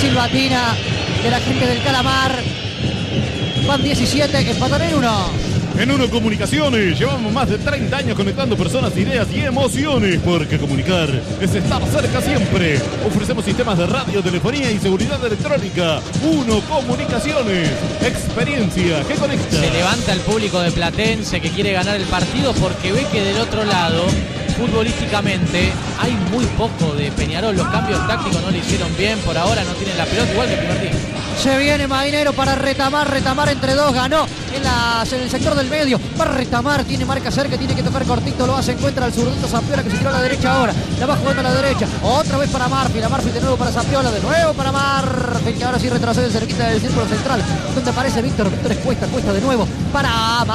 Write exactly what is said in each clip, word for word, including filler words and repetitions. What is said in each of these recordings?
silbatina de la gente del Calamar. Van diecisiete, empatan en uno. En Uno Comunicaciones llevamos más de treinta años conectando personas, ideas y emociones, porque comunicar es estar cerca siempre. Ofrecemos sistemas de radio, telefonía y seguridad electrónica. Uno Comunicaciones, experiencia que conecta. Se levanta el público de Platense que quiere ganar el partido porque ve que del otro lado, futbolísticamente, hay muy poco de Peñarol. Los cambios tácticos no le hicieron bien, por ahora no tienen la pelota, igual que el primer tiempo. Se viene Mainero para retamar, retamar entre dos, ganó en, la, en el sector del medio, va a retamar, tiene marca cerca, tiene que tocar cortito, lo hace, encuentra al zurdito Zapiola que se tiró a la derecha ahora, la va jugando a la derecha, otra vez para Marfil, a Marfil de nuevo para Zapiola, de nuevo para Marfil, que ahora sí retrocede cerquita del círculo central, donde aparece Víctor, Víctor es Cuesta, Cuesta de nuevo para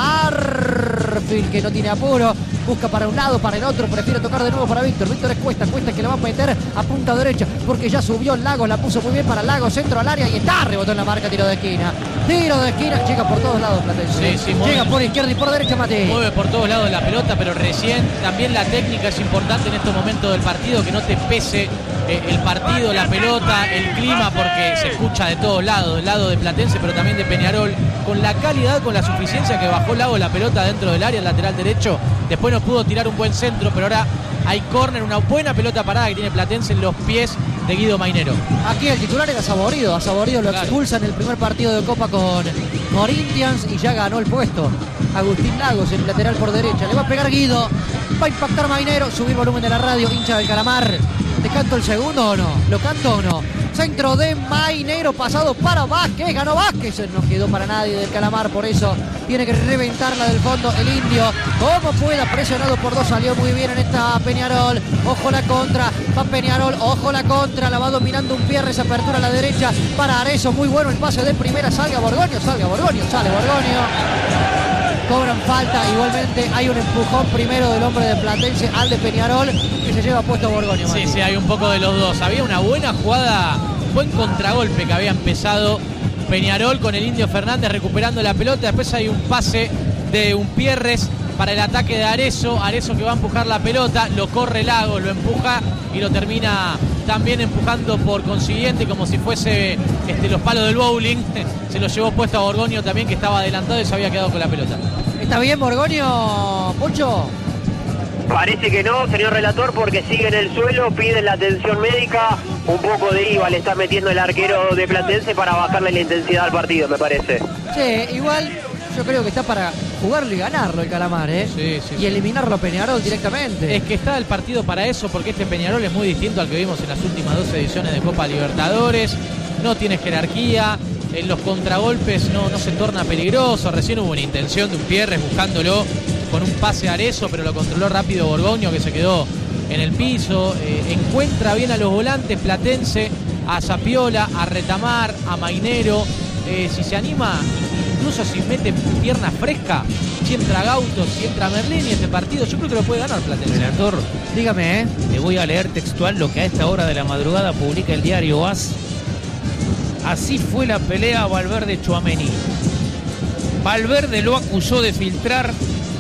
Marfil, que no tiene apuro, busca para un lado, para el otro, prefiere tocar de nuevo para Víctor, Víctor es Cuesta, Cuesta que le va a meter a punta derecha, porque ya subió Lagos, la puso muy bien para Lagos, centro al área y está, rebotó en la marca, tiro de esquina, tiro de esquina, llega por todos lados Platense, sí, sí, llega por izquierda y por derecha Mati. Mueve por todos lados la pelota, pero recién también la técnica es importante en estos momentos del partido, que no te pese eh, el partido, la pelota, el clima, porque se escucha de todos lados, del lado de Platense, pero también de Peñarol, con la calidad, con la suficiencia que bajó Lago la pelota dentro del área, el lateral derecho, después no pudo tirar un buen centro, pero ahora hay córner, una buena pelota parada que tiene Platense en los pies de Guido Mainero. Aquí el titular era Saborido, a Saborido lo claro. expulsa en el primer partido de Copa con Corinthians y ya ganó el puesto. Agustín Lagos, el lateral por derecha, le va a pegar Guido, va a impactar Mainero, subir volumen de la radio, hincha del Calamar. ¿Te canto el segundo o no? ¿Lo canto o no? Centro de Mainero, pasado para Vázquez, ganó Vázquez, no quedó para nadie del Calamar, por eso tiene que reventarla del fondo el indio, como pueda, presionado por dos, salió muy bien en esta Peñarol, ojo la contra, va Peñarol, ojo la contra, la va dominando un Pierre, esa apertura a la derecha para Arezzo, muy bueno el pase de primera, salga Borgoño, salga Borgoño, sale Borgoño, cobran falta, igualmente hay un empujón primero del hombre de Platense al de Peñarol, que se lleva puesto Borgoño. Sí, Martín. Sí, hay un poco de los dos, había una buena jugada, buen contragolpe que había empezado Peñarol con el Indio Fernández recuperando la pelota, después hay un pase de un Pierres para el ataque de Arezzo, Arezzo que va a empujar la pelota, lo corre Lagos, lo empuja y lo termina también empujando por consiguiente como si fuese este, los palos del bowling, se lo llevó puesto a Borgoño también que estaba adelantado y se había quedado con la pelota. ¿Está bien Borgoño, Pocho? Parece que no, señor relator, porque sigue en el suelo, piden la atención médica, un poco de I V A le está metiendo el arquero de Platense para bajarle la intensidad al partido, me parece. Sí, igual yo creo que está para jugarlo y ganarlo el Calamar, ¿eh? Sí, sí, y sí. eliminarlo a Peñarol directamente. Es que está el partido para eso, porque este Peñarol es muy distinto al que vimos en las últimas dos ediciones de Copa Libertadores, no tiene jerarquía, en los contragolpes no, no se torna peligroso, recién hubo una intención de un Pierres buscándolo con un pase a Arezzo, pero lo controló rápido Borgoño que se quedó en el piso, eh, encuentra bien a los volantes Platense, a Zapiola, a Retamar, a Mainero, eh, si se anima, incluso si mete pierna fresca, si entra Gauto, si entra Merlín y este partido, yo creo que lo puede ganar Platense. Relator, dígame, ¿eh? Le voy a leer textual lo que a esta hora de la madrugada publica el diario A S. Así fue la pelea a Valverde-Tchouaméni. Valverde lo acusó de filtrar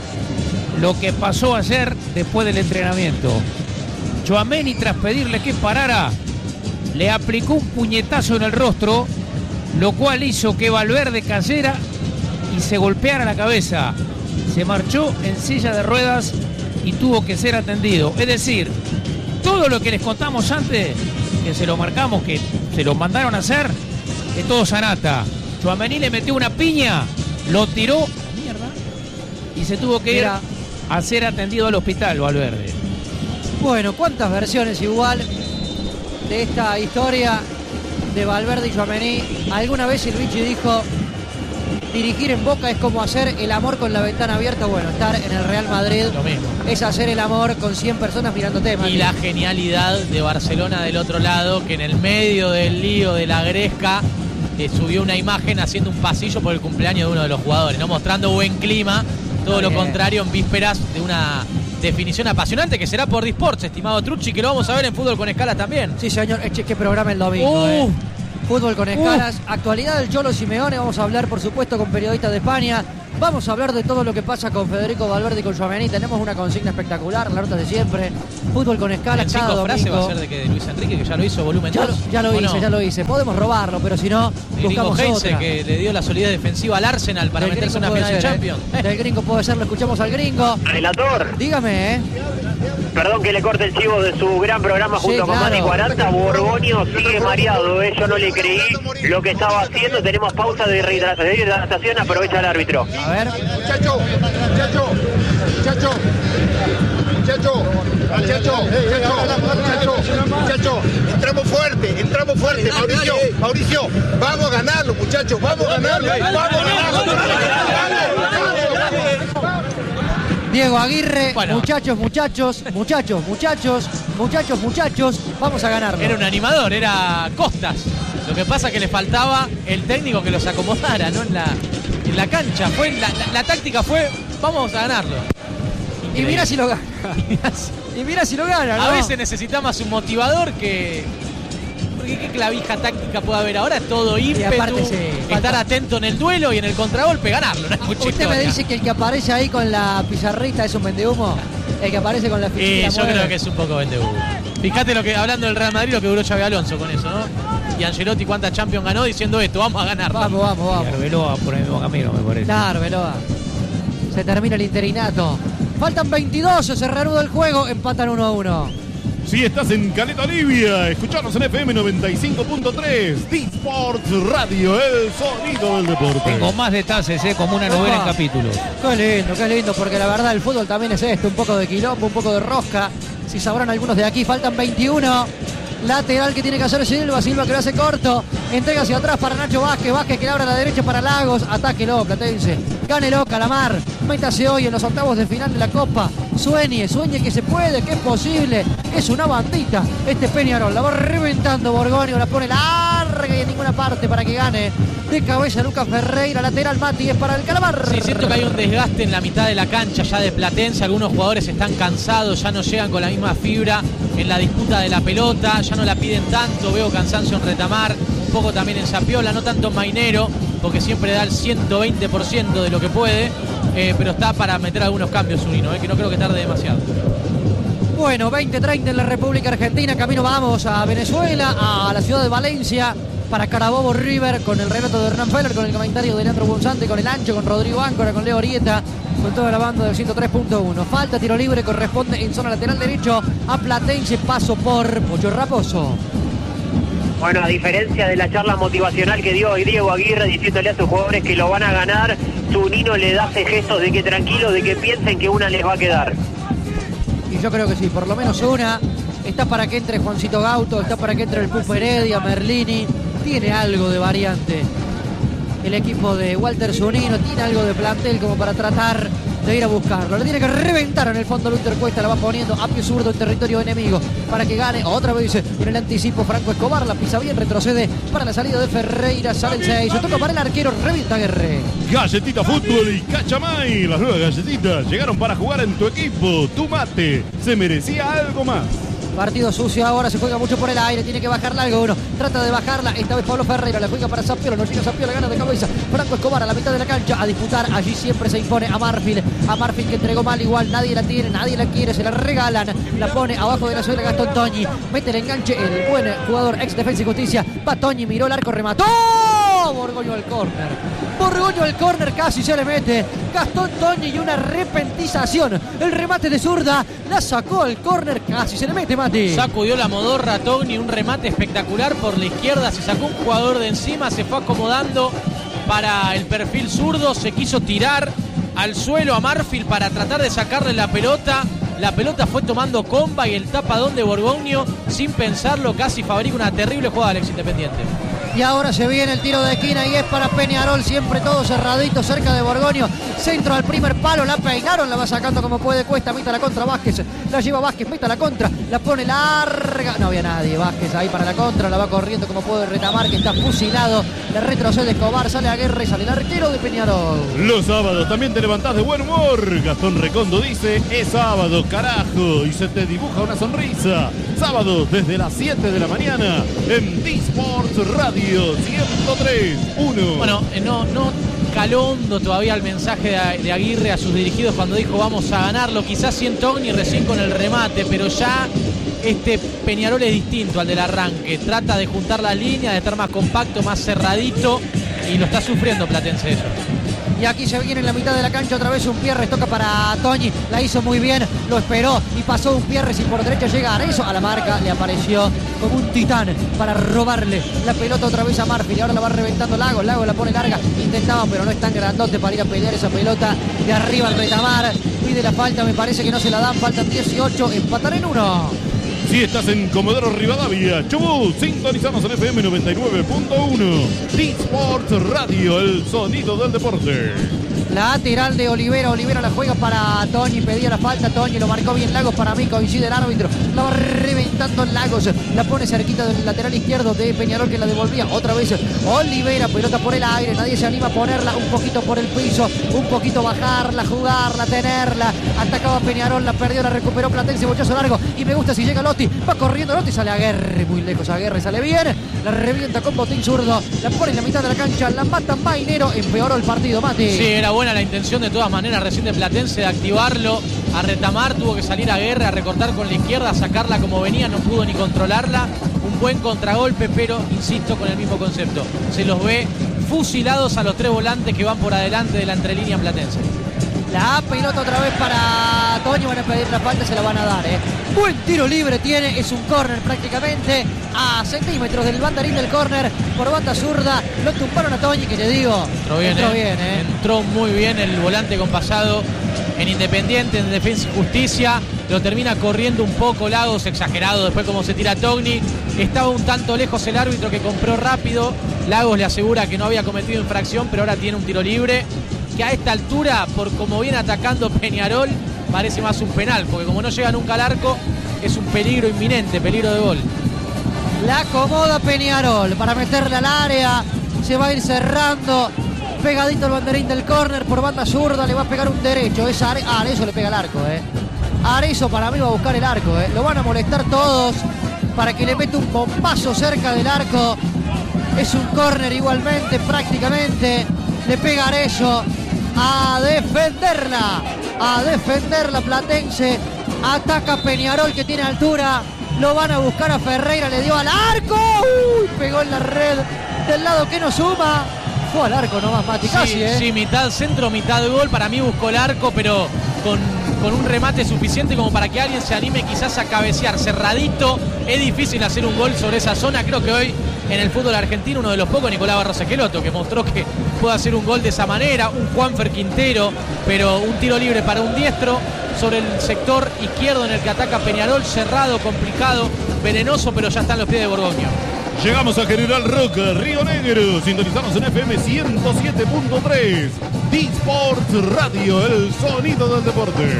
lo que pasó ayer después del entrenamiento. Tchouaméni, tras pedirle que parara, le aplicó un puñetazo en el rostro, lo cual hizo que Valverde cayera y se golpeara la cabeza. Se marchó en silla de ruedas y tuvo que ser atendido. Es decir, todo lo que les contamos antes, que se lo marcamos, que se lo mandaron a hacer, que todo sanata. Tchouaméni le metió una piña, lo tiró mierda y se tuvo que Mira. ir a ser atendido al hospital, Valverde. Bueno, cuántas versiones igual de esta historia de Valverde y Tchouaméni. Alguna vez el Vichy dijo, dirigir en Boca es como hacer el amor con la ventana abierta. Bueno, estar en el Real Madrid lo mismo. Es hacer el amor con cien personas mirándote. Y Martín. la genialidad de Barcelona del otro lado, que en el medio del lío de la gresca eh, subió una imagen haciendo un pasillo por el cumpleaños de uno de los jugadores, ¿no? Mostrando buen clima. Todo lo contrario en vísperas de una definición apasionante que será por Disports, estimado Trucci, que lo vamos a ver en Fútbol con Escala también. Sí, señor. Eche, qué programa el domingo. Uh, eh. Fútbol con escalas, uh. actualidad del Cholo Simeone, vamos a hablar por supuesto con periodistas de España, vamos a hablar de todo lo que pasa con Federico Valverde y con Tchouaméni, tenemos una consigna espectacular, la nota de siempre, fútbol con escalas cada domingo. ¿Frase va a ser de que de Luis Enrique, que ya lo hizo volumen ya dos? Lo, ya lo hice, no? ya lo hice, podemos robarlo, pero si no, el buscamos Heinze, otra. Que le dio la solidez defensiva al Arsenal para del meterse en una final de Champions. Eh. Del gringo puede ser, lo escuchamos al gringo. Relator. Dígame, ¿eh? Perdón que le corte el chivo de su gran programa junto sí, con claro. Mati Cuaranta. Borgoño sigue mareado, ¿eh? Yo no le creí lo que estaba haciendo. Tenemos pausa de rehidratación. Aprovecha el árbitro. A ver. Muchacho, muchacho, muchacho, muchacho, muchacho, muchacho, muchacho, entramos fuerte, entramos fuerte, Mauricio, Mauricio, vamos a ganarlo, muchachos, vamos a ganarlo, vamos a ganarlo. Diego Aguirre, bueno. muchachos, muchachos, muchachos, muchachos, muchachos, muchachos, vamos a ganarlo. Era un animador, era Costas. Lo que pasa es que le faltaba el técnico que los acomodara, ¿no? En la, en la cancha. Fue la, la, la táctica fue, vamos a ganarlo. Y mira si lo gana. Y mira si lo gana, ¿no? A veces necesita más un motivador que... Porque qué clavija táctica puede haber ahora, todo ímpetu, aparte sí, estar falta... atento en el duelo y en el contragolpe, ganarlo. No es mucha Usted historia. me dice que el que aparece ahí con la pizarrita es un vendehumo. El que aparece con la Y fichita yo mueve. creo que es un poco vendehumo. Fíjate lo que, hablando del Real Madrid, lo que duró Xabi Alonso con eso, ¿no? Y Ancelotti cuánta Champions ganó diciendo esto, vamos a ganar. Vamos, vamos, vamos. Y Arbeloa por el mismo camino, me parece. Claro, Arbeloa. Se termina el interinato. Faltan veintidós, se reanuda el juego, empatan uno a uno. Si estás en Caleta Olivia, escuchanos en F M noventa y cinco punto tres, D-Sports Radio, el sonido del deporte. Tengo más detalles, ¿eh? Como una novela en capítulos. Qué lindo, qué lindo, porque la verdad el fútbol también es esto, un poco de quilombo, un poco de rosca. Si sabrán algunos de aquí, faltan veintiuno. Lateral que tiene que hacer Silva, Silva que lo hace corto. Entrega hacia atrás para Nacho Vázquez, Vázquez que le abre a la derecha para Lagos. Atáquelo, Platense. Gánelo, Calamar. Métase hoy en los octavos de final de la Copa. Sueñe, sueñe que se puede, que es posible. Es una bandita. Este Peñarol la va reventando Borgoño, la pone larga y en ninguna parte para que gane. De cabeza Lucas Ferreira, lateral Mati, es para el Calamar. Sí, siento que hay un desgaste en la mitad de la cancha ya de Platense. Algunos jugadores están cansados, ya no llegan con la misma fibra en la disputa de la pelota, ya no la piden tanto. Veo cansancio en Retamar, un poco también en Zapiola, no tanto en Mainero, porque siempre da el ciento veinte por ciento de lo que puede, eh, pero está para meter algunos cambios Zunino, eh, que no creo que tarde demasiado. Bueno, veinte treinta en la República Argentina, camino vamos a Venezuela, a la ciudad de Valencia, para Carabobo River, con el relato de Hernán Feller, con el comentario de Leandro Bunzante, con el ancho, con Rodrigo Áncora, con Leo Orieta, con toda la banda del ciento tres punto uno. Falta, tiro libre, corresponde en zona lateral derecho a Platense, paso por Pocho Raposo. Bueno, a diferencia de la charla motivacional que dio hoy Diego Aguirre diciéndole a sus jugadores que lo van a ganar, Zunino le hace gestos de que tranquilo, de que piensen que una les va a quedar. Y yo creo que sí, por lo menos una. Está para que entre Juancito Gauto, está para que entre el Pupo Heredia, Merlini. Tiene algo de variante. El equipo de Walter Zunino tiene algo de plantel como para tratar de ir a buscarlo. Le tiene que reventar en el fondo Luther Cuesta, la va poniendo a pie zurdo en territorio enemigo para que gane. Otra vez en el anticipo Franco Escobar, la pisa bien, retrocede para la salida de Ferreira, sale el seis, se toca para el arquero, revienta Guerre. Galletita Fútbol y Cachamay, las nuevas galletitas llegaron para jugar en tu equipo. Tu mate se merecía algo más. Partido sucio ahora, se juega mucho por el aire, tiene que bajarla algo uno, trata de bajarla, esta vez Pablo Ferreira, la juega para Zapiola, no llega Zapiola, gana de cabeza, Franco Escobar a la mitad de la cancha, a disputar, allí siempre se impone a Marfil, a Marfil que entregó mal igual, nadie la tiene, nadie la quiere, se la regalan, la pone abajo de la suela Gastón Toñi, mete el enganche, el buen jugador ex Defensa y Justicia, va Toñi, miró el arco, remató, Borgoño al córner, Borgoño al córner, casi se le mete, Gastón Toñi y una repentización, el remate de zurda, la sacó al córner, casi se le mete, Mati. Sacudió la modorra Togni, un remate espectacular por la izquierda, se sacó un jugador de encima, se fue acomodando para el perfil zurdo, se quiso tirar al suelo a Marfil para tratar de sacarle la pelota. La pelota fue tomando comba y el tapadón de Borgoño, sin pensarlo, casi fabrica una terrible jugada al ex Independiente. Y ahora se viene el tiro de esquina y es para Peñarol, siempre todo cerradito cerca de Borgoño. Centro al primer palo, la peinaron, la va sacando como puede Cuesta, meta la contra Vázquez, la lleva Vázquez, meta la contra, la pone larga, no había nadie, Vázquez ahí para la contra, la va corriendo como puede Retamar, que está fusilado, le retrocede Escobar, sale a Guerra y sale el arquero de Peñarol. Los sábados también te levantás de buen humor. Gastón Recondo dice, es sábado, carajo, y se te dibuja una sonrisa. sábados desde las siete de la mañana en D-Sports Radio ciento tres punto uno. Bueno, eh, no, no caló hondo todavía el mensaje de, de Aguirre a sus dirigidos cuando dijo vamos a ganarlo. Quizás sí en Togni recién con el remate, pero ya este Peñarol es distinto al del arranque. Trata de juntar las líneas, de estar más compacto, más cerradito, y lo está sufriendo Platense eso. Y aquí se viene en la mitad de la cancha otra vez un Pierres, toca para Toñi, la hizo muy bien, lo esperó y pasó un Pierres y por derecha llega Arezzo a la marca, le apareció como un titán para robarle la pelota otra vez a Marfil y ahora la va reventando Lagos, Lagos la pone larga, intentaba pero no es tan grandote para ir a pelear esa pelota de arriba al retamar, pide la falta, me parece que no se la dan, faltan dieciocho, empatar en uno. Si estás en Comodoro Rivadavia, Chubut, sintonizamos en F M noventa y nueve punto uno. D-Sports Radio, el sonido del deporte. Lateral de Olivera, Olivera la juega para Toñi, pedía la falta, Toñi lo marcó bien Lagos, para mí coincide el árbitro, la va reventando Lagos, la pone cerquita del lateral izquierdo de Peñarol que la devolvía, otra vez Olivera, pelota por el aire, nadie se anima a ponerla, un poquito por el piso, un poquito bajarla, jugarla, tenerla, atacaba Peñarol, la perdió, la recuperó Platense, bochazo largo, y me gusta si llega Lotti, va corriendo Lotti, sale Aguirre, muy lejos Aguirre, sale bien, la revienta con botín zurdo, la pone en la mitad de la cancha, la mata Mainero, empeoró el partido, Mati. Sí, era buena la intención de todas maneras recién de Platense de activarlo, a retamar, tuvo que salir a Aguirre, a recortar con la izquierda, a sacarla como venía, no pudo ni controlarla, un buen contragolpe, pero insisto con el mismo concepto, se los ve fusilados a los tres volantes que van por adelante de la entrelínea en Platense. La pelota otra vez para Toño, van a pedir la falta, se la van a dar, ¿eh? Buen tiro libre tiene, es un córner prácticamente a centímetros del banderín del córner por banda zurda, lo tumbaron a Toñi, que te digo, entró bien, entró eh. bien, ¿eh? Entró muy bien el volante compasado en Independiente, en Defensa y Justicia, lo termina corriendo un poco Lagos, exagerado después como se tira Togni, estaba un tanto lejos el árbitro que compró rápido, Lagos le asegura que no había cometido infracción, pero ahora tiene un tiro libre, que a esta altura, por como viene atacando Peñarol, parece más un penal, porque como no llega nunca al arco, es un peligro inminente, peligro de gol. La acomoda Peñarol para meterle al área, se va a ir cerrando, pegadito el banderín del córner por banda zurda, le va a pegar un derecho, es Are... ah, Arezzo le pega el arco, eh. Arezzo para mí va a buscar el arco, eh. Lo van a molestar todos para que le mete un bombazo cerca del arco, es un córner igualmente, prácticamente, le pega Arezzo. A defenderla, a defenderla Platense, ataca Peñarol que tiene altura, lo van a buscar a Ferreira, le dio al arco, uy, pegó en la red del lado que no suma, fue al arco nomás Mati, sí, casi, ¿eh? Sí, mitad centro, mitad gol, para mí buscó el arco, pero con, con un remate suficiente como para que alguien se anime quizás a cabecear cerradito, es difícil hacer un gol sobre esa zona, creo que hoy en el fútbol argentino uno de los pocos, Nicolás Barros Esqueloto, que mostró que puede hacer un gol de esa manera, un Juanfer Quintero, pero un tiro libre para un diestro sobre el sector izquierdo en el que ataca Peñarol, cerrado, complicado, venenoso, pero ya está en los pies de Borgoño. Llegamos a General Roca, Río Negro, sintonizamos en F M ciento siete punto tres, D-Sports Radio, el sonido del deporte.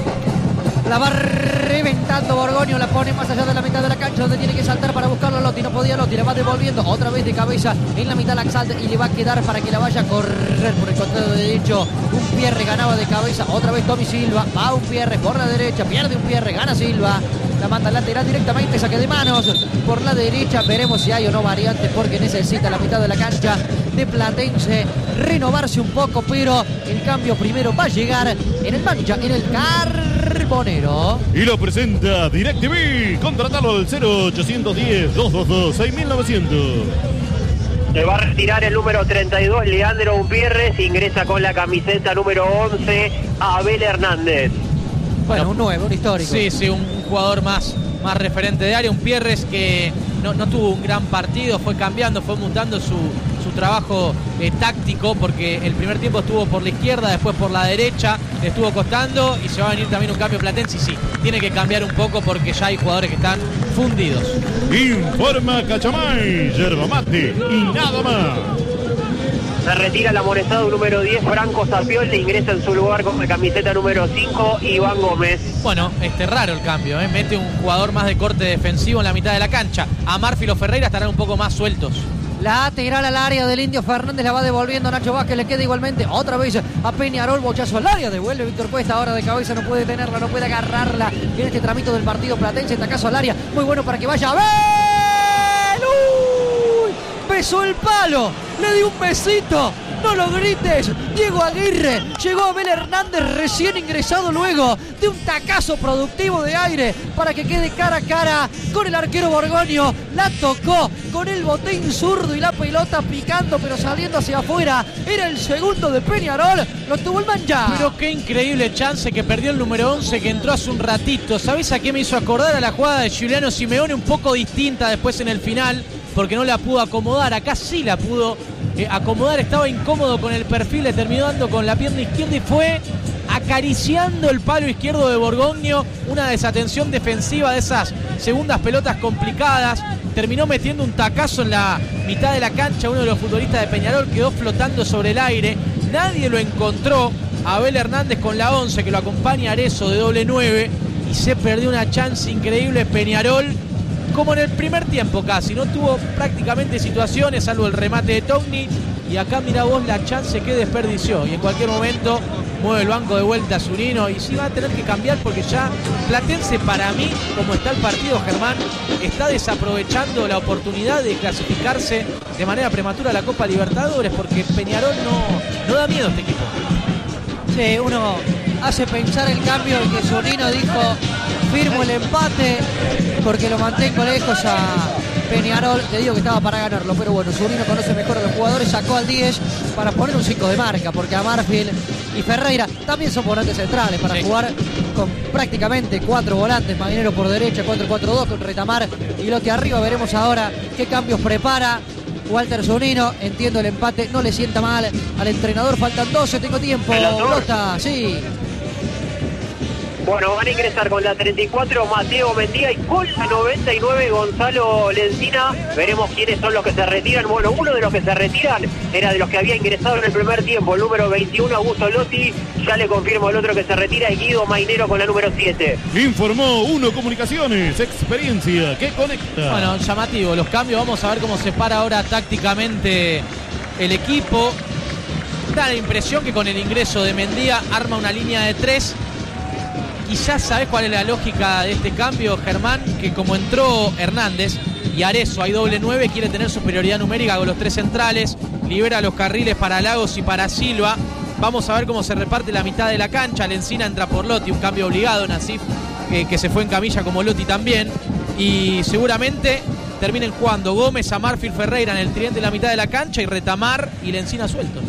La va reventando Borgoño, la pone más allá de la mitad de la cancha donde tiene que saltar para buscarlo a Lotti, no podía Lotti, la va devolviendo otra vez de cabeza en la mitad la exalta y le va a quedar para que la vaya a correr por el costado derecho, un Pierre ganaba de cabeza, otra vez Tommy Silva, va un Pierre por la derecha, pierde un Pierre, gana Silva, la manda lateral directamente, saque de manos por la derecha, veremos si hay o no variantes porque necesita la mitad de la cancha de Platense renovarse un poco, pero el cambio primero va a llegar en el Mancha, en el Carbonero. Y lo presenta DirecTV, contratalo al cero ochocientos diez, doscientos veintidós, seis mil novecientos. Se va a retirar el número treinta y dos, Leandro Umpierres, ingresa con la camiseta número once, Abel Hernández. Bueno, un nuevo, un histórico. Sí, sí, un jugador más, más referente de área, un Pierres que no, no tuvo un gran partido, fue cambiando, fue mutando su, su trabajo eh, táctico, porque el primer tiempo estuvo por la izquierda, después por la derecha, le estuvo costando y se va a venir también un cambio Platense y sí, tiene que cambiar un poco porque ya hay jugadores que están fundidos. Informa Cachamay, yerba mate y nada más. Se retira el amonestado número diez, Franco Sapiol, le ingresa en su lugar con la camiseta número cinco, Iván Gómez. Bueno, este raro el cambio, ¿eh? Mete un jugador más de corte defensivo en la mitad de la cancha. A Marfil o Ferreira estarán un poco más sueltos. Lateral al área del Indio Fernández, la va devolviendo Nacho Vázquez, le queda igualmente otra vez a Peñarol, bochazo al área, devuelve Víctor Cuesta, ahora de cabeza, no puede tenerla, no puede agarrarla en este tramito del partido platense, tacazo al área, muy bueno para que vaya a ver. ¡Uy! Besó el palo, le dio un besito. No lo grites, Diego Aguirre, llegó Abel Hernández recién ingresado luego de un tacazo productivo de aire para que quede cara a cara con el arquero Borgoño, la tocó con el botín zurdo y la pelota picando pero saliendo hacia afuera, era el segundo de Peñarol, lo tuvo el Mancha. Pero qué increíble chance que perdió el número once que entró hace un ratito, ¿sabés a qué me hizo acordar? A la jugada de Giuliano Simeone, un poco distinta después en el final, porque no la pudo acomodar, acá sí la pudo Eh, acomodar, estaba incómodo con el perfil, le terminó dando con la pierna izquierda y fue acariciando el palo izquierdo de Borgoño, una desatención defensiva de esas segundas pelotas complicadas, terminó metiendo un tacazo en la mitad de la cancha, uno de los futbolistas de Peñarol quedó flotando sobre el aire, nadie lo encontró, Abel Hernández con la once que lo acompaña Arezzo de doble nueve y se perdió una chance increíble Peñarol. Como en el primer tiempo casi, no tuvo prácticamente situaciones, salvo el remate de Togni. Y acá mirá vos la chance que desperdició. Y en cualquier momento mueve el banco de vuelta a Zunino. Y sí va a tener que cambiar porque ya Platense, para mí, como está el partido, Germán, está desaprovechando la oportunidad de clasificarse de manera prematura a la Copa Libertadores. Porque Peñarol no, no da miedo a este equipo. Sí, uno hace pensar el cambio y que Zunino dijo: firmo el empate porque lo mantengo lejos a Peñarol. Te digo que estaba para ganarlo, pero bueno, Zunino conoce mejor a los jugadores, sacó al diez para poner un cinco de marca, porque a Marfield y Ferreira también son volantes centrales para sí. Jugar con prácticamente cuatro volantes, Marinero por derecha, cuatro cuatro dos con Retamar y Lotti arriba. Veremos ahora qué cambios prepara Walter Zunino. Entiendo el empate, no le sienta mal al entrenador, faltan doce, tengo tiempo. Lota, sí. Bueno, van a ingresar con la treinta y cuatro Mateo Mendía y con la noventa y nueve Gonzalo Lencina. Veremos quiénes son los que se retiran. Bueno, uno de los que se retiran era de los que había ingresado en el primer tiempo, el número veintiuno, Augusto Lotti. Ya le confirmo el otro que se retira, es Guido Mainero con la número siete. Informó Uno Comunicaciones, experiencia que conecta. Bueno, llamativo los cambios. Vamos a ver cómo se para ahora tácticamente el equipo. Da la impresión que con el ingreso de Mendía arma una línea de tres. Quizás sabes cuál es la lógica de este cambio, Germán, que como entró Hernández y Arezzo hay doble nueve, quiere tener superioridad numérica con los tres centrales, libera los carriles para Lagos y para Silva. Vamos a ver cómo se reparte la mitad de la cancha. Lencina entra por Lotti, un cambio obligado, Nasif eh, que se fue en camilla como Lotti también, y seguramente terminen jugando Gómez, Amarfield, Ferreira en el tridente de la mitad de la cancha y Retamar y Lencina sueltos.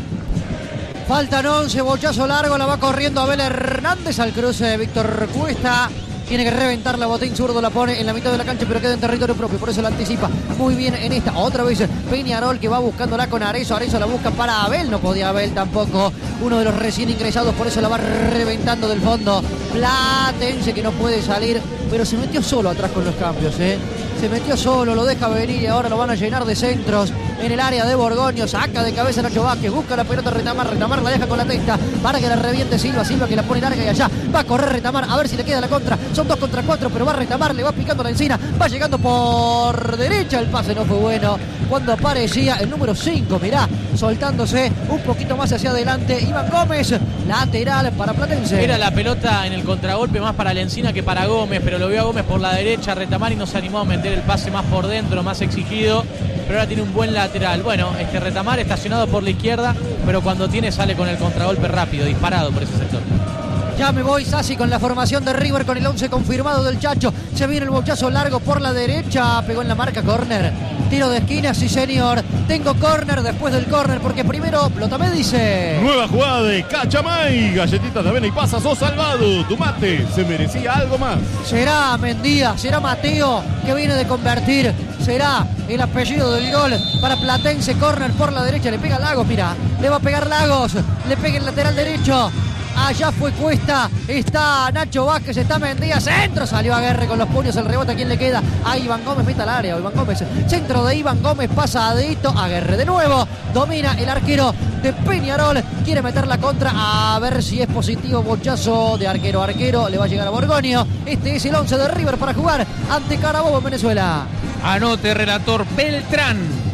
Faltan once, bochazo largo, la va corriendo Abel Hernández al cruce de Víctor Cuesta. Tiene que reventar la botín zurdo, la pone en la mitad de la cancha, pero queda en territorio propio, por eso la anticipa muy bien en esta. Otra vez Peñarol que va buscándola con Arezzo, Arezzo la busca para Abel, no podía Abel tampoco, uno de los recién ingresados, por eso la va reventando del fondo. Platense que no puede salir, pero se metió solo atrás con los cambios, ¿eh? Se metió solo, lo deja venir y ahora lo van a llenar de centros en el área de Borgoño. Saca de cabeza Nacho Vázquez, busca la pelota Retamar, Retamar la deja con la testa para que la reviente Silva, Silva que la pone larga y allá va a correr Retamar, a ver si le queda la contra. Son dos contra cuatro, pero va Retamar, le va picando la encina, va llegando por derecha, el pase no fue bueno. Cuando aparecía el número cinco, mirá, soltándose un poquito más hacia adelante, Iván Gómez, lateral para Platense. Era la pelota en el contragolpe más para Lencina que para Gómez, pero lo vio a Gómez por la derecha, Retamar, y no se animó a meter el pase más por dentro, más exigido, pero ahora tiene un buen lateral. Bueno, este Retamar estacionado por la izquierda, pero cuando tiene sale con el contragolpe rápido, disparado por ese sector. Ya me voy, Sassi, con la formación de River, con el once confirmado del Chacho. Se viene el bochazo largo por la derecha, pegó en la marca, córner. Tiro de esquina, sí señor. Tengo córner después del córner, porque primero Plota me dice. Nueva jugada de Cachamay, galletitas de avena y pasas, sos salvado. Tu mate se merecía algo más. Será Mendía, será Mateo, que viene de convertir. Será el apellido del gol para Platense, córner por la derecha. Le pega Lagos, mira, le va a pegar Lagos. Le pega el lateral derecho. Allá fue Cuesta, está Nacho Vázquez, está Mendía, centro, salió Aguirre con los puños, el rebote, ¿a quién le queda? A Iván Gómez, mete al área, Iván Gómez, centro de Iván Gómez, pasadito, Aguirre de nuevo, domina el arquero de Peñarol, quiere meter la contra, a ver si es positivo, bochazo de arquero a arquero, le va a llegar a Borgoño. Este es el once de River para jugar ante Carabobo en Venezuela. Anote, relator, Beltrán,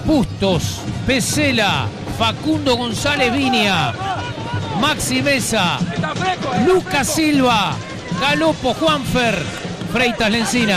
Bustos, Pesela, Facundo González Viña, Maxi Mesa, Lucas Silva, Galopo Juanfer, Freitas Lencina.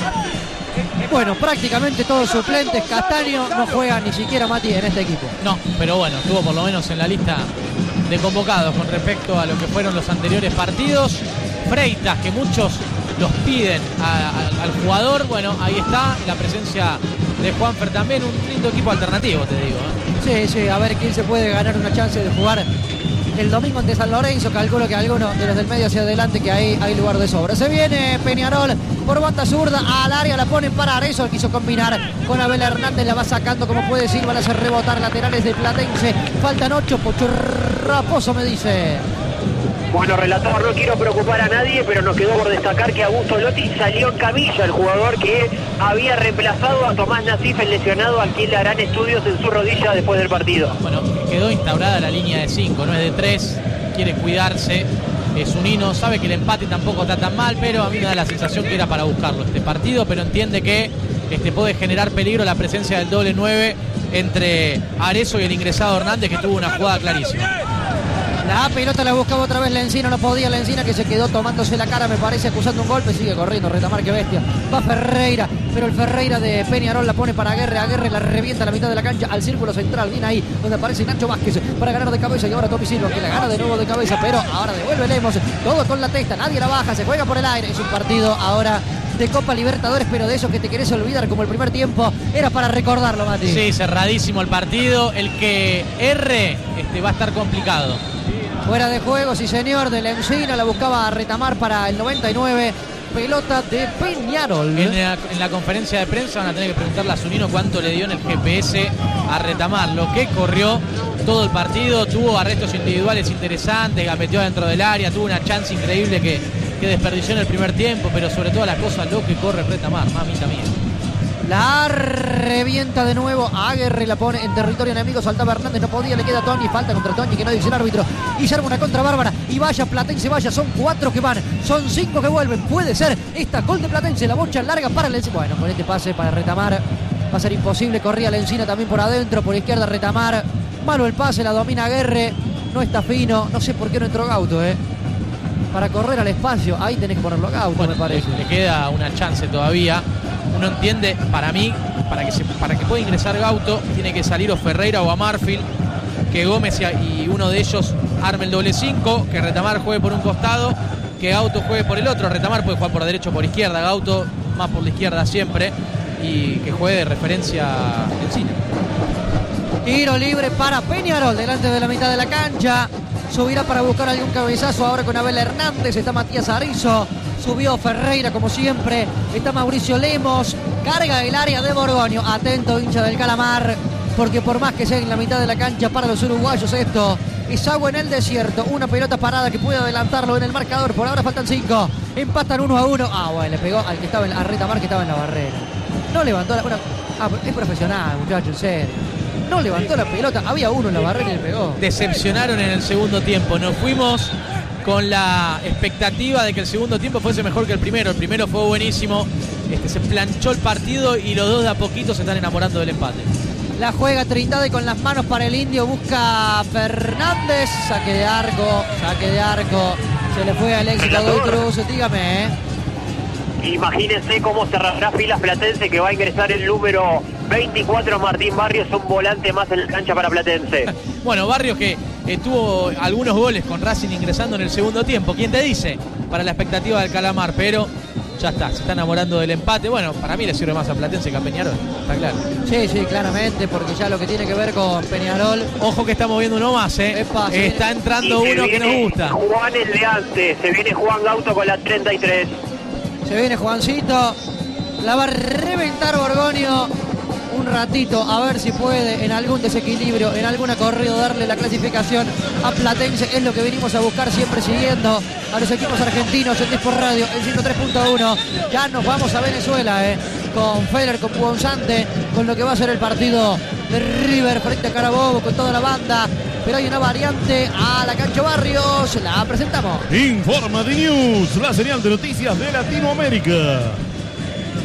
Bueno, prácticamente todos suplentes. Castaño no juega ni siquiera Mati en este equipo. No, pero bueno, estuvo por lo menos en la lista de convocados con respecto a lo que fueron los anteriores partidos. Freitas, que muchos los piden a, a, al jugador, bueno, ahí está la presencia de Juanfer también, un lindo equipo alternativo, te digo, ¿eh? Sí, sí, a ver quién se puede ganar una chance de jugar el domingo ante San Lorenzo. Calculo que alguno de los del medio hacia adelante, que ahí hay lugar de sobra. Se viene Peñarol por banda zurda al área, la ponen para Arezzo, quiso combinar con Abel Hernández, la va sacando como puede Silva, la hace rebotar, laterales de Platense, faltan ocho, Pocho Raposo me dice. Bueno, relator, no quiero preocupar a nadie, pero nos quedó por destacar que Augusto Lotti salió en camilla, el jugador que había reemplazado a Tomás Nasif, el lesionado, a quien le harán estudios en su rodilla después del partido. Bueno, quedó instaurada la línea de cinco, no es de tres, quiere cuidarse. Es Unino, sabe que el empate tampoco está tan mal, pero a mí me da la sensación que era para buscarlo este partido, pero entiende que este, puede generar peligro la presencia del doble nueve entre Arezzo y el ingresado Hernández, que tuvo una jugada clarísima. La pelota la buscaba otra vez Lencina, no podía Lencina, que se quedó tomándose la cara, me parece, acusando un golpe, sigue corriendo, Retamar, que bestia, va Ferreira, pero el Ferreira de Peñarol la pone para Aguerre, Aguerre la revienta a la mitad de la cancha, al círculo central, bien ahí, donde aparece Nacho Vázquez, para ganar de cabeza, y ahora Tommy Silva, que la gana de nuevo de cabeza, pero ahora devuelve Lemos, todo con la testa, nadie la baja, se juega por el aire, es un partido ahora de Copa Libertadores, pero de esos que te querés olvidar, como el primer tiempo, era para recordarlo, Mati. Sí, cerradísimo el partido, el que erre este, va a estar complicado. Fuera de juego, sí señor, de Lencina, la buscaba a Retamar para el noventa y nueve, pelota de Peñarol. En la, en la conferencia de prensa van a tener que preguntarle a Zunino cuánto le dio en el G P S a Retamar, lo que corrió todo el partido, tuvo arrestos individuales interesantes, metió dentro del área, tuvo una chance increíble que, que desperdició en el primer tiempo, pero sobre todas las cosas lo que corre Retamar, mamita mía. La revienta de nuevo, Aguerre la pone en territorio enemigo, saltaba Hernández, no podía, le queda Tony, falta contra Tony, que no dice el árbitro, y se arma una contra bárbara, y vaya Platense, vaya, son cuatro que van, son cinco que vuelven, puede ser esta gol de Platense, la bocha larga para el Lencina, bueno, con este pase para Retamar, va a ser imposible, corría Lencina también por adentro, por izquierda Retamar, malo el pase, la domina Aguerre, no está fino, no sé por qué no entró Gauto, eh. Para correr al espacio, ahí tenés que ponerlo Gauto, bueno, me parece. Le, le queda una chance todavía. Uno entiende, para mí, para que, se, para que pueda ingresar Gauto, tiene que salir o Ferreira o Amarfil, que Gómez y uno de ellos arme el doble cinco, que Retamar juegue por un costado, que Gauto juegue por el otro. Retamar puede jugar por derecho o por izquierda, Gauto más por la izquierda siempre, y que juegue de referencia Lencina. Tiro libre para Peñarol, delante de la mitad de la cancha. Subirá para buscar algún cabezazo ahora con Abel Hernández. Está Matías Arezzo. Subió Ferreira como siempre. Está Mauricio Lemos. Carga el área de Borgoño. Atento, hincha del Calamar. Porque por más que sea en la mitad de la cancha para los uruguayos, esto es agua en el desierto. Una pelota parada que puede adelantarlo en el marcador. Por ahora faltan cinco. Empatan uno a uno. Ah, bueno, le pegó al que estaba en la Retamar, que estaba en la barrera. No levantó la... Una... Ah, es profesional, muchacho, en serio. No levantó la pelota, había uno en la barrera y le pegó. Decepcionaron en el segundo tiempo. Nos fuimos con la expectativa de que el segundo tiempo fuese mejor que el primero. El primero fue buenísimo. Este, se planchó el partido y los dos de a poquito se están enamorando del empate. La juega Trindade con las manos para el indio. Busca Fernández. Saque de arco, saque de arco. Se le fue al éxito de Cruz. Dígame, ¿eh? Imagínense cómo cerrará filas Platense, que va a ingresar el número veinticuatro, Martín Barrios, un volante más en la cancha para Platense. Bueno, Barrios que eh, tuvo algunos goles con Racing ingresando en el segundo tiempo. ¿Quién te dice? Para la expectativa del Calamar, pero ya está, se está enamorando del empate. Bueno, para mí le sirve más a Platense que a Peñarol, está claro. Sí, sí, claramente, porque ya lo que tiene que ver con Peñarol... Ojo que estamos viendo uno más, ¿eh? Epa, sí. Está entrando uno que nos gusta. Juan el de antes, se viene Juan Gauto con la treinta y tres. Se viene Juancito, la va a reventar Borgoño un ratito, a ver si puede en algún desequilibrio, en alguna corrida darle la clasificación a Platense. Es lo que venimos a buscar, siempre siguiendo a los equipos argentinos en Desport Radio, en ciento tres punto uno. Ya nos vamos a Venezuela, eh, con Feller, con Puonsante, con lo que va a ser el partido de River frente a Carabobo, con toda la banda. Pero hay una variante a la cancha Barrios, la presentamos. Informa de News, la señal de noticias de Latinoamérica.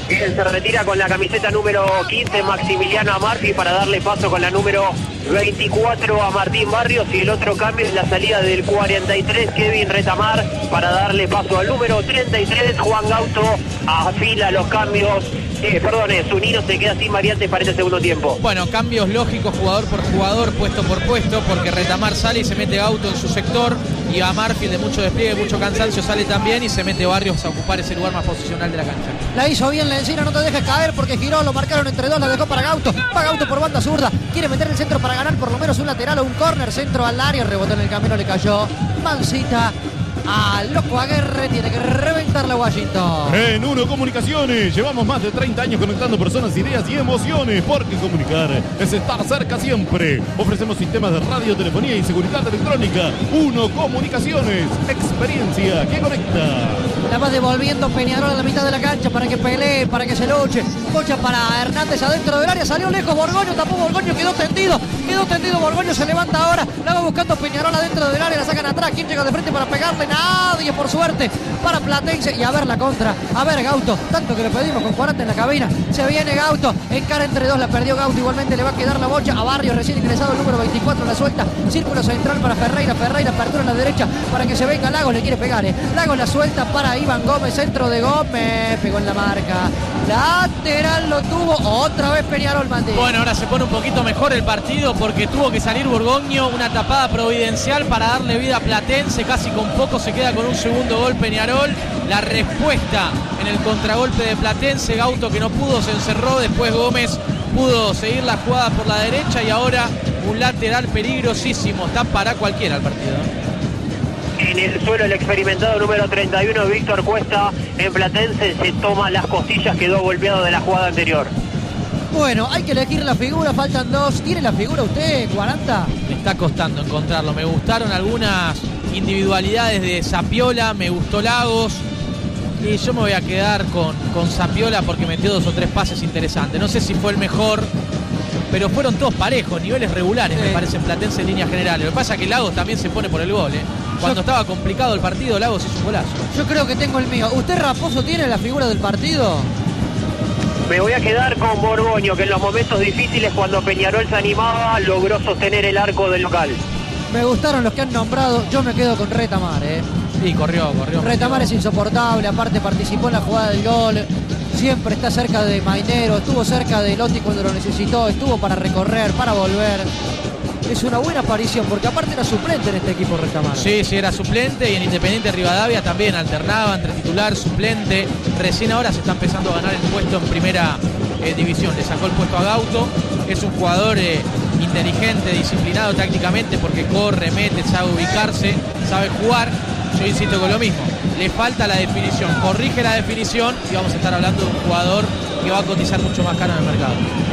Él se retira con la camiseta número quince, Maximiliano Amarfi, para darle paso con la número veinticuatro a Martín Barrios, y el otro cambio es la salida del cuarenta y tres, Kevin Retamar, para darle paso al número treinta y tres, Juan Gauto. Afila los cambios. Eh, perdón, eh, Zunino se queda sin variantes para este segundo tiempo. Bueno, cambios lógicos jugador por jugador, puesto por puesto, porque Retamar sale y se mete Gauto en su sector, y a Marfield de mucho despliegue, mucho cansancio, sale también y se mete Barrios a ocupar ese lugar más posicional de la cancha. La hizo bien Lencina, no te dejes caer porque giró, lo marcaron entre dos, la dejó para Gauto. Va Gauto por banda zurda, quiere meter el centro para ganar por lo menos un lateral o un córner, centro al área, rebotó en el camino, le cayó Mancita. A Loco Aguerre, tiene que reventar la Washington. En Uno Comunicaciones llevamos más de treinta años conectando personas, ideas y emociones, porque comunicar es estar cerca siempre. Ofrecemos sistemas de radio, telefonía y seguridad electrónica. Uno Comunicaciones, experiencia que conecta. La va devolviendo Peñarol a la mitad de la cancha para que pelee, para que se luche. Bocha para Hernández adentro del área, salió lejos Borgoño, tapó Borgoño, quedó tendido. Quedó tendido Borgoño, se levanta ahora. La va buscando Peñarol adentro del área, la sacan atrás. ¿Quién llega de frente para pegarle? Nadie, por suerte, para Platense. Y a ver la contra, a ver Gauto, tanto que le pedimos con cuarenta en la cabina. Se viene Gauto, encara entre dos, la perdió Gauto. Igualmente le va a quedar la bocha a Barrios, recién ingresado el número veinticuatro, la suelta. Círculo central para Ferreira, Ferreira apertura en la derecha para que se venga Lagos, le quiere pegar, eh. Lagos la suelta para Iván Gómez, centro de Gómez, pegó en la marca. Lateral lo tuvo, otra vez Peñarol, Mandi. Bueno, ahora se pone un poquito mejor el partido porque tuvo que salir Borgoño, una tapada providencial para darle vida a Platense, casi con poco se queda con un segundo gol Peñarol. La respuesta en el contragolpe de Platense, Gauto que no pudo, se encerró, después Gómez pudo seguir la jugada por la derecha y ahora un lateral peligrosísimo, está para cualquiera el partido. En el suelo el experimentado número treinta y uno, Víctor Cuesta, en Platense se toma las costillas, quedó golpeado de la jugada anterior. Bueno, hay que elegir la figura, faltan dos. ¿Tiene la figura usted, cuarenta? Me está costando encontrarlo, me gustaron algunas individualidades de Zapiola, me gustó Lagos y yo me voy a quedar con, con Zapiola porque metió dos o tres pases interesantes. No sé si fue el mejor, pero fueron todos parejos, niveles regulares, sí. Me parece, en Platense en líneas generales. Lo que pasa es que Lagos también se pone por el gol, ¿eh? Cuando yo, estaba complicado el partido, Lagos hizo un golazo. Yo creo que tengo el mío. ¿Usted, Raposo, tiene la figura del partido? Me voy a quedar con Borgoño, que en los momentos difíciles, cuando Peñarol se animaba, logró sostener el arco del local. Me gustaron los que han nombrado, yo me quedo con Retamar, ¿eh? Sí, corrió, corrió. Retamar es insoportable, aparte participó en la jugada del gol, siempre está cerca de Mainero, estuvo cerca de Lotti cuando lo necesitó, estuvo para recorrer, para volver. Es una buena aparición, porque aparte era suplente en este equipo Retamar. Sí, sí, era suplente, y en Independiente Rivadavia también alternaba entre titular, suplente. Recién ahora se está empezando a ganar el puesto en primera eh, división. Le sacó el puesto a Gauto. Es un jugador eh, inteligente, disciplinado tácticamente, porque corre, mete, sabe ubicarse, sabe jugar. Yo insisto con lo mismo, le falta la definición, corrige la definición y vamos a estar hablando de un jugador que va a cotizar mucho más caro en el mercado.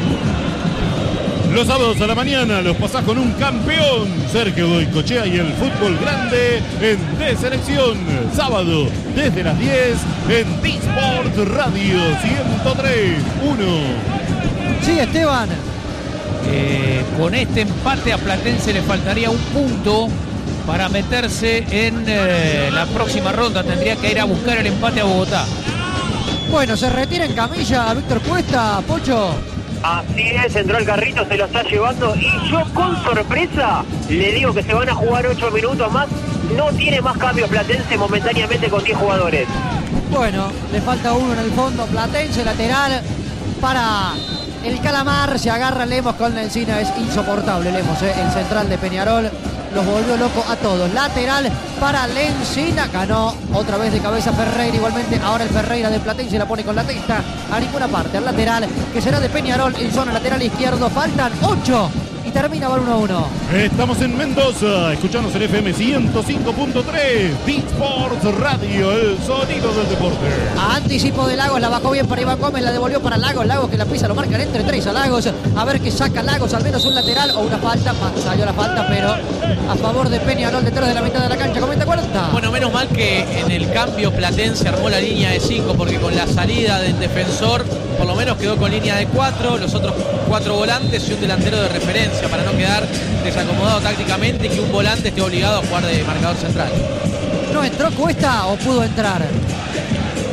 Los sábados a la mañana los pasás con un campeón, Sergio Goycochea y el fútbol grande en D Selección. Sábado desde las diez en D-Sport Radio ciento tres punto uno. Sí, Esteban. Eh, con este empate a Platense le faltaría un punto para meterse en eh, la próxima ronda. Tendría que ir a buscar el empate a Bogotá. Bueno, se retira en camilla Víctor Cuesta, Pocho. Así es, entró el carrito, se lo está llevando y yo con sorpresa le digo que se van a jugar ocho minutos más. No tiene más cambios Platense momentáneamente con diez jugadores. Bueno, le falta uno en el fondo. Platense lateral para el Calamar. Se agarra Lemos con la encina. Es insoportable Lemos, ¿eh? El central de Peñarol los volvió loco a todos. Lateral para Lencina. Ganó otra vez de cabeza Ferreira. Igualmente ahora el Ferreira de Platense la pone con la testa a ninguna parte. Al lateral que será de Peñarol en zona lateral izquierdo. Faltan ocho y termina por uno a uno. Estamos en Mendoza. Escuchanos en F M ciento cinco punto tres. D-Sport Radio, el sonido del deporte. A anticipo de Lagos, la bajó bien para Iván Gómez, la devolvió para Lagos. Lagos que la pisa, lo marcan entre tres a Lagos. A ver qué saca Lagos, al menos un lateral o una falta. Salió la falta, pero a favor de Peñarol detrás de la mitad de la cancha. Comenta cuarenta. Bueno, menos mal que en el cambio Platense armó la línea de cinco, porque con la salida del defensor por lo menos quedó con línea de cuatro, los otros cuatro volantes y un delantero de referencia para no quedar desacomodado tácticamente y que un volante esté obligado a jugar de marcador central. ¿No entró Cuesta o pudo entrar?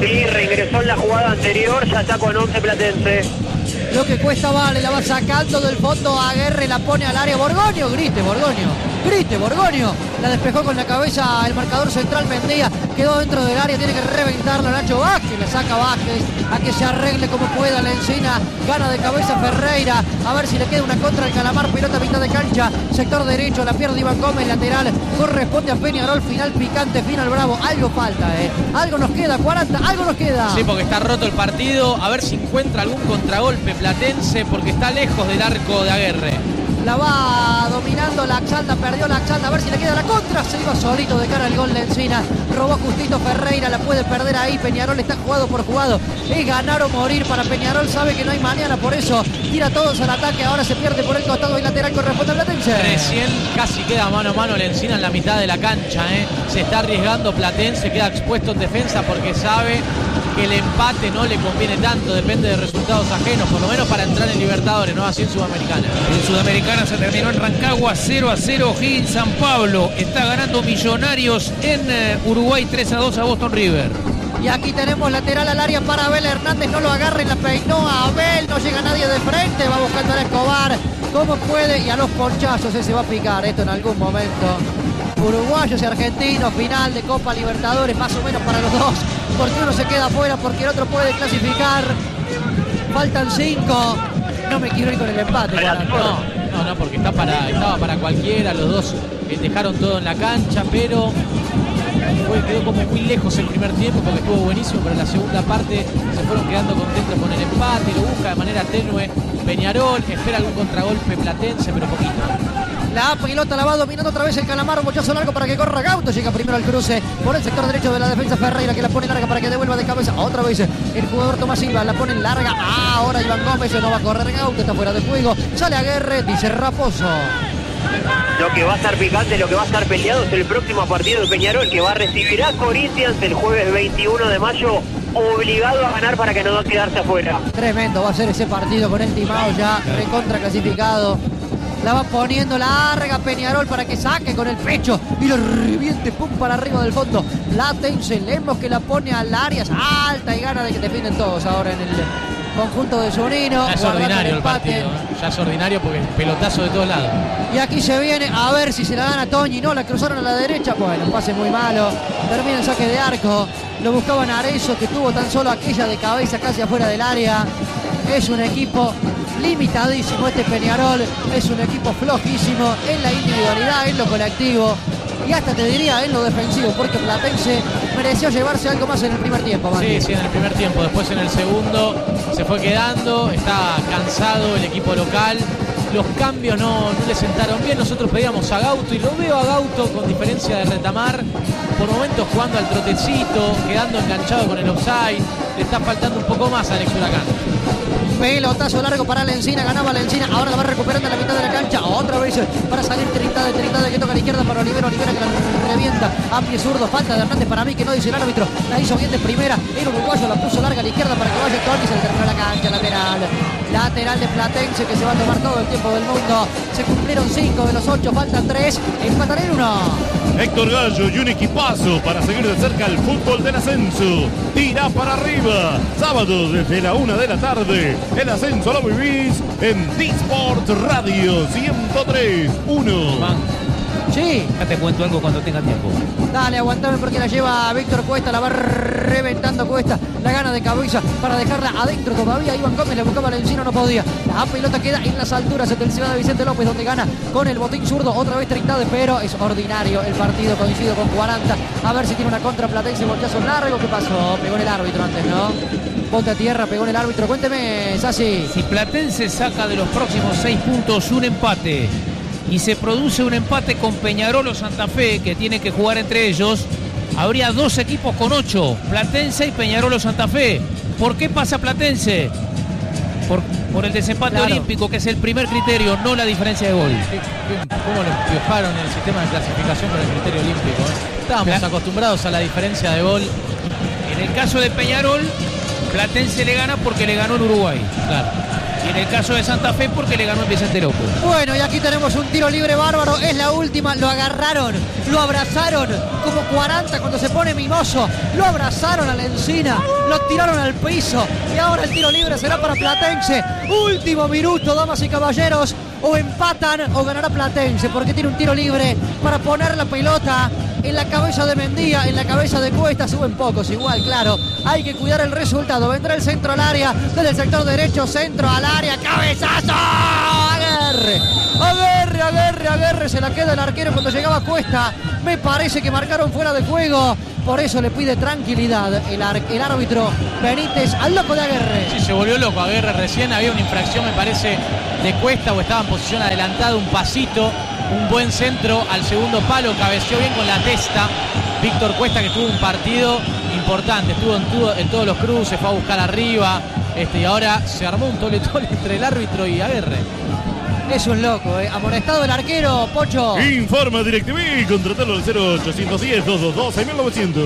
Sí, reingresó en la jugada anterior, ya está con once Platense. Lo que cuesta vale, la va sacando del fondo Aguerre, la pone al área. Borgoño, grite Borgoño, grite Borgoño. La despejó con la cabeza el marcador central Mendía, quedó dentro del área, tiene que reventarla Nacho Vázquez, la saca Vázquez, a que se arregle como pueda la encina, gana de cabeza Ferreira, a ver si le queda una contra el Calamar, pelota a mitad de cancha, sector derecho, la pierde Iván Gómez, lateral, corresponde a Peñarol, final picante, final bravo, algo falta, eh, algo nos queda, cuarenta, algo nos queda. Sí, porque está roto el partido, a ver si encuentra algún contragolpe Platense, porque está lejos del arco de Aguerre. La va dominando la Axalda, perdió la Axalda, a ver si le queda la contra, se iba solito de cara al gol de Encina, robó justito Ferreira, la puede perder ahí, Peñarol está jugado por jugado, es ganar o morir para Peñarol, sabe que no hay mañana, por eso tira todos al ataque, ahora se pierde por el costado y lateral, corresponde a Platense. Recién casi queda mano a mano el Encina en la mitad de la cancha, ¿eh? Se está arriesgando Platense, queda expuesto en defensa porque sabe que el empate no le conviene tanto, depende de resultados ajenos, por lo menos para entrar en Libertadores, no así en Sudamericana. En Sudamericana se terminó en Rancagua cero a cero, Higgins San Pablo está ganando Millonarios en eh, Uruguay tres a dos a Boston River. Y aquí tenemos lateral al área para Abel Hernández, no lo agarra y la peinó a Abel, no llega nadie de frente, va buscando a Escobar, como puede, y a los ponchazos ese va a picar esto en algún momento. Uruguayos y argentinos, final de Copa Libertadores, más o menos para los dos, porque uno se queda afuera, porque el otro puede clasificar. Faltan cinco, no me quiero ir con el empate. No, no, no, porque está para, estaba para cualquiera, los dos eh, dejaron todo en la cancha, pero fue, quedó como muy lejos el primer tiempo porque estuvo buenísimo, pero en la segunda parte se fueron quedando contentos con el empate, lo busca de manera tenue Peñarol, espera algún contragolpe Platense, pero poquito. La pelota la va dominando otra vez el Calamar, un bochazo largo para que corra Gauto, llega primero al cruce por el sector derecho de la defensa Ferreira, que la pone larga para que devuelva de cabeza, otra vez el jugador Tomás Silva, la pone larga, ah, ahora Iván Gómez, no va a correr Gauto, está fuera de juego, sale Aguerre, dice Raposo. Lo que va a estar picante, lo que va a estar peleado es el próximo partido de Peñarol, que va a recibir a Corinthians el jueves veintiuno de mayo, obligado a ganar para que no quedarse afuera. Tremendo va a ser ese partido con el Timao ya recontra clasificado. La va poniendo larga Peñarol para que saque con el pecho y lo reviente, pum, para arriba del fondo. Platense, Lemos que la pone al área, alta y gana de que defienden todos ahora en el conjunto de Zunino. Ya es ordinario el partido, ya es ordinario porque es pelotazo de todos lados. Y aquí se viene a ver si se la dan a Toñi, no, la cruzaron a la derecha, bueno, un pase muy malo, termina el saque de arco, lo buscaban a Arezzo que tuvo tan solo aquella de cabeza casi afuera del área. Es un equipo limitadísimo este Peñarol, es un equipo flojísimo en la individualidad, en lo colectivo y hasta te diría en lo defensivo, porque Platense mereció llevarse algo más en el primer tiempo. Mati. Sí, sí, en el primer tiempo, después en el segundo se fue quedando, está cansado el equipo local, los cambios no, no le sentaron bien, nosotros pedíamos a Gauto y lo veo a Gauto con diferencia de Retamar, por momentos jugando al trotecito, quedando enganchado con el offside, le está faltando un poco más a Alex Huracán. Pelotazo largo para Lencina, ganaba Lencina, ahora la va recuperando en la mitad de la cancha, otra vez para salir treinta de treinta de que toca a la izquierda para Olivera, Olivera que la revienta a pie zurdo, falta de Hernández para mí que no dice el árbitro, la hizo bien de primera, el uruguayo la puso larga a la izquierda para que vaya Tony, se le terminó la cancha, lateral, lateral de Platense que se va a tomar todo el tiempo del mundo, se cumplieron cinco de los ocho, faltan tres, empatan en uno. Héctor Gallo y un equipazo para seguir de cerca el fútbol del ascenso. Tira para arriba. Sábado desde la una de la tarde. El ascenso lo vivís en D-Sport Radio ciento tres punto uno. Sí. Ya te cuento algo cuando tenga tiempo. Dale, aguantame porque la lleva Víctor Cuesta, la va reventando Cuesta, la gana de cabeza para dejarla adentro todavía. Iván Gómez le buscaba la encina, no podía. La pelota queda en las alturas del Ciudad de Vicente López, donde gana con el botín zurdo. Otra vez treinta, pero es ordinario el partido, coincido con cuarenta. A ver si tiene una contra Platense, volteazo largo. ¿Qué pasó? Pegó en el árbitro antes, ¿no? Bote a tierra, pegó en el árbitro. Cuénteme, Sassi. Si Platense saca de los próximos seis puntos un empate y se produce un empate con Peñarol o Santa Fe, que tiene que jugar entre ellos, habría dos equipos con ocho, Platense y Peñarol o Santa Fe. ¿Por qué pasa Platense? Por, por el desempate claro. olímpico, que es el primer criterio, no la diferencia de gol. ¿Cómo le empujaron el sistema de clasificación con el criterio olímpico? ¿eh? Estábamos Claro. acostumbrados a la diferencia de gol. En el caso de Peñarol, Platense le gana porque le ganó en Uruguay. Claro. Y en el caso de Santa Fe, porque le ganó el Vicente López. Bueno, y aquí tenemos un tiro libre bárbaro. Es la última. Lo agarraron, lo abrazaron como cuarenta cuando se pone mimoso. Lo abrazaron a la encina, lo tiraron al piso. Y ahora el tiro libre será para Platense. Último minuto, damas y caballeros. O empatan o ganará Platense, porque tiene un tiro libre para poner la pelota en la cabeza de Mendía, en la cabeza de Cuesta. Suben pocos igual, claro. Hay que cuidar el resultado. Vendrá el centro al área, desde el sector derecho, centro al área, cabezazo. Aguerre, aguerre, aguerre, aguerre. Se la queda el arquero cuando llegaba Cuesta. Me parece que marcaron fuera de juego. Por eso le pide tranquilidad el, ar- el árbitro Benítez al loco de Aguerre. Sí, se volvió loco Aguerre recién. Había una infracción, me parece, de Cuesta, o estaba en posición adelantada, un pasito, un buen centro al segundo palo, cabeció bien con la testa Víctor Cuesta, que tuvo un partido importante, estuvo en, todo, en todos los cruces, fue a buscar arriba, este, y ahora se armó un tole tole entre el árbitro y Aguerre. Es un loco, eh. Amonestado el arquero, Pocho. Informa DirecTV, contratalo al cero ochocientos diez, doscientos veintidós, seis mil novecientos.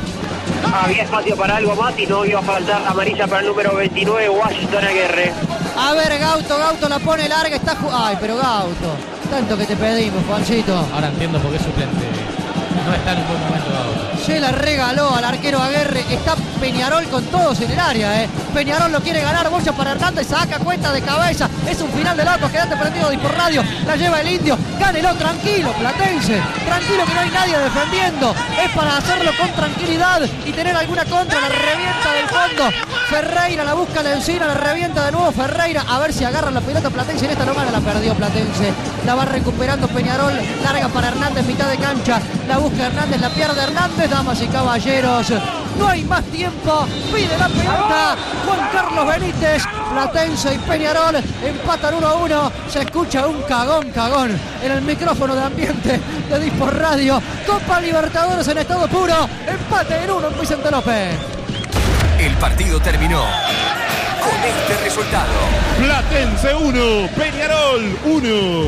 Había espacio para algo más y no iba a faltar la amarilla para el número veintinueve, Washington Aguerre. A ver, Gauto, Gauto la pone larga, está... Ju- Ay, pero Gauto, tanto que te pedimos, Juancito. Ahora entiendo por qué suplente no está en un buen momento Gauto. Se la regaló al arquero Aguerre. Está Peñarol con todos en el área, eh. Peñarol lo quiere ganar. Bocha para Hernández. Saca Cuesta de cabeza. Es un final de locos. Quédate prendido de por radio. La lleva el Indio. Gánelo tranquilo, Platense. Tranquilo que no hay nadie defendiendo. Es para hacerlo con tranquilidad y tener alguna contra. La revienta del fondo. Ferreira la busca la encina. La revienta de nuevo Ferreira. A ver si agarra la pelota Platense. En esta no gana. La perdió Platense. La va recuperando Peñarol. Larga para Hernández. Mitad de cancha. La busca Hernández. La pierde Hernández. Damas y caballeros, no hay más tiempo. Pide la pelota Juan Carlos Benítez. Platense y Peñarol empatan uno a uno. Se escucha un cagón, cagón en el micrófono de ambiente de Dispor Radio. Copa Libertadores en estado puro. Empate en uno en Vicente López. El partido terminó con este resultado. Platense uno, Peñarol uno.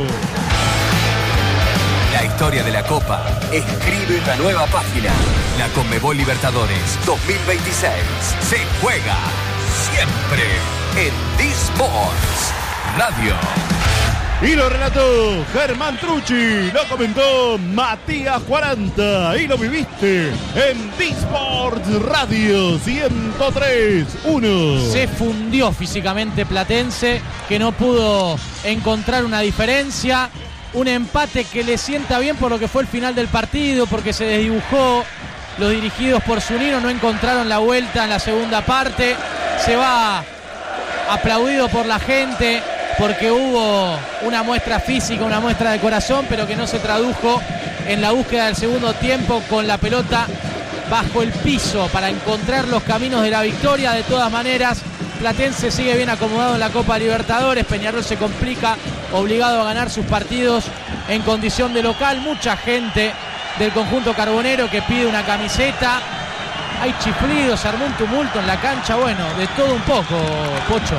La historia de la Copa escribe una nueva página. La Conmebol Libertadores dos mil veintiséis se juega siempre en D-Sports Radio. Y lo relató Germán Trucci, lo comentó Matías cuarenta y lo viviste en D-Sports Radio ciento tres uno. Se fundió físicamente Platense, que no pudo encontrar una diferencia. Un empate que le sienta bien por lo que fue el final del partido, porque se desdibujó. Los dirigidos por Zunino no encontraron la vuelta en la segunda parte. Se va aplaudido por la gente porque hubo una muestra física, una muestra de corazón, pero que no se tradujo en la búsqueda del segundo tiempo con la pelota bajo el piso para encontrar los caminos de la victoria. De todas maneras, Platense sigue bien acomodado en la Copa Libertadores. Peñarol se complica, obligado a ganar sus partidos en condición de local. Mucha gente del conjunto carbonero que pide una camiseta. Hay chiflidos, se armó un tumulto en la cancha. Bueno, de todo un poco, Pocho.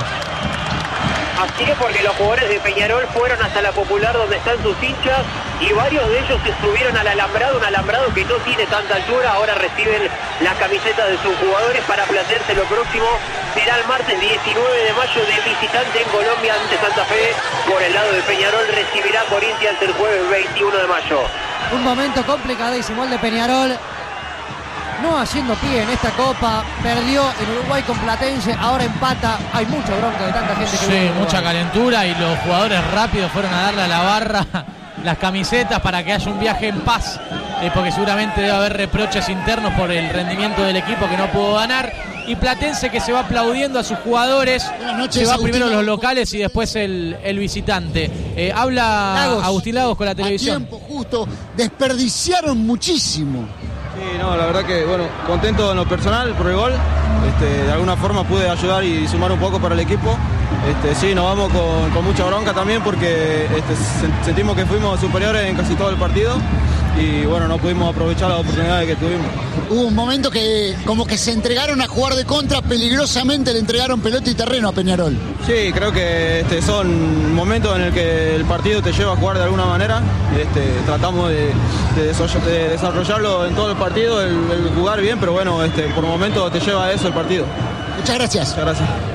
Así es, porque los jugadores de Peñarol fueron hasta la Popular donde están sus hinchas y varios de ellos se subieron al alambrado, un alambrado que no tiene tanta altura. Ahora reciben las camisetas de sus jugadores para Platense. Lo próximo será el martes diecinueve de mayo de visitante en Colombia ante Santa Fe. Por el lado de Peñarol recibirá Corinthians el jueves veintiuno de mayo. Un momento complicadísimo el de Peñarol. No haciendo pie en esta Copa, perdió en Uruguay con Platense, ahora empata. Hay mucha bronca de tanta gente que Sí, vive en mucha Uruguay. calentura y los jugadores rápidos fueron a darle a la barra las camisetas para que haya un viaje en paz, eh, porque seguramente debe haber reproches internos por el rendimiento del equipo que no pudo ganar. Y Platense que se va aplaudiendo a sus jugadores. noches, Se va Agustín primero los Lagos. locales y después el, el visitante. Eh, habla Lagos. Agustín Lagos con la A televisión. tiempo justo, desperdiciaron muchísimo. Sí, no, la verdad que, bueno, contento en lo personal por el gol. Este, de alguna forma pude ayudar y sumar un poco para el equipo. Este, sí, nos vamos con, con mucha bronca también porque este, sen- sentimos que fuimos superiores en casi todo el partido y bueno, no pudimos aprovechar las oportunidades que tuvimos. Hubo un momento que como que se entregaron a jugar de contra, peligrosamente le entregaron pelota y terreno a Peñarol. Sí, creo que este, son momentos en el que el partido te lleva a jugar de alguna manera. Este, tratamos de, de deso- de desarrollarlo en todo el partido, el, el jugar bien, pero bueno, este, por momentos te lleva a eso el partido. Muchas gracias. Muchas gracias.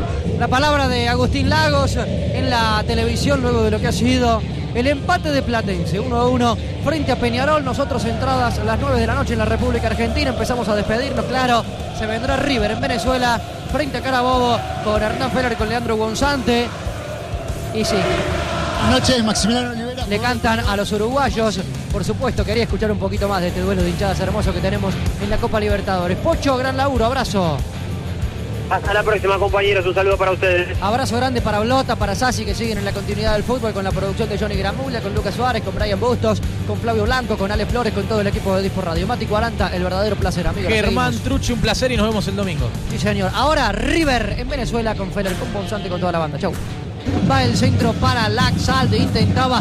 La palabra de Agustín Lagos en la televisión luego de lo que ha sido el empate de Platense, uno a uno frente a Peñarol. Nosotros entradas a las nueve de la noche en la República Argentina. Empezamos a despedirnos, claro. Se vendrá River en Venezuela frente a Carabobo con Hernán Feller y con Leandro Gonzante. Y sí, Noche Maximiliano Olivera. le cantan a los uruguayos. Por supuesto, quería escuchar un poquito más de este duelo de hinchadas hermoso que tenemos en la Copa Libertadores. Pocho, gran laburo, abrazo. Hasta la próxima, compañeros. Un saludo para ustedes. Abrazo grande para Blota, para Sassi, que siguen en la continuidad del fútbol con la producción de Johnny Gramula, con Lucas Suárez, con Brian Bustos, con Flavio Blanco, con Ale Flores, con todo el equipo de Dispo Radio. Mati cuarenta, el verdadero placer, amigo. Germán Trucci, un placer y nos vemos el domingo. Sí, señor. Ahora River en Venezuela con Feller, con Bonzante, con toda la banda. Chau. Va el centro para Laxalde, intentaba